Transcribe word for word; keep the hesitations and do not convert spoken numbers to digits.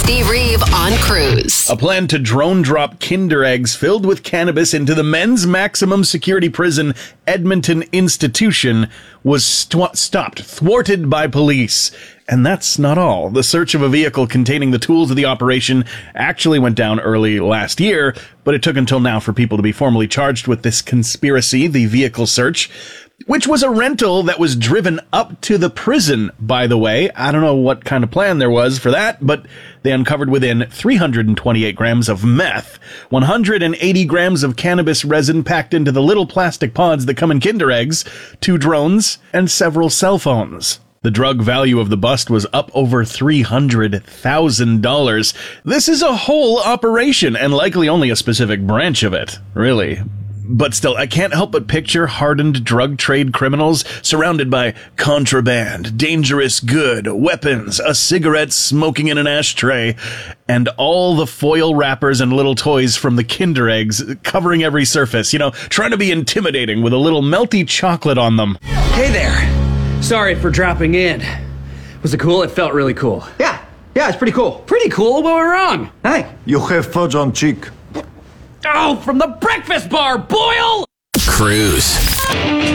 Steve Reeve on Cruise. A plan to drone drop Kinder eggs filled with cannabis into the men's maximum security prison Edmonton institution was st- stopped, thwarted by police. And that's not all. The search of a vehicle containing the tools of the operation actually went down early last year, but it took until now for people to be formally charged with this conspiracy, the vehicle search, which was a rental that was driven up to the prison, by the way. I don't know what kind of plan there was for that, but they uncovered within three hundred twenty-eight grams of meth, one hundred eighty grams of cannabis resin packed into the little plastic pods that come in Kinder eggs, two drones, and several cell phones. The drug value of the bust was up over three hundred thousand dollars. This is a whole operation, and likely only a specific branch of it, really. But still, I can't help but picture hardened drug trade criminals surrounded by contraband, dangerous good, weapons, a cigarette smoking in an ashtray, and all the foil wrappers and little toys from the Kinder eggs covering every surface, you know, trying to be intimidating with a little melty chocolate on them. Hey there. Sorry for dropping in. Was it cool? It felt really cool. Yeah, yeah, it's pretty cool. Pretty cool? What went wrong? Hey. You have fudge on cheek. Oh, from the breakfast bar, Boyle! Cruise.